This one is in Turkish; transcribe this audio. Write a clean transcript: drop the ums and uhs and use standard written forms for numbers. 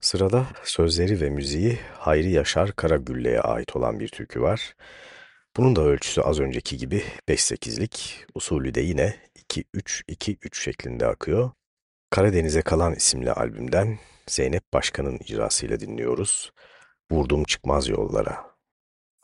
Sırada sözleri ve müziği Hayri Yaşar Karagülle'ye ait olan bir türkü var. Bunun da ölçüsü az önceki gibi 5-8'lik, usulü de yine 2-3-2-3 şeklinde akıyor. Karadeniz'e Kalan isimli albümden Zeynep Başkan'ın icrasıyla dinliyoruz. Vurdum çıkmaz yollara.